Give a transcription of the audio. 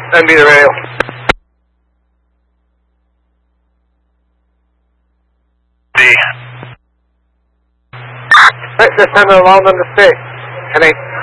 Send me the radio. D. Right, this time around on the 6. 10-8.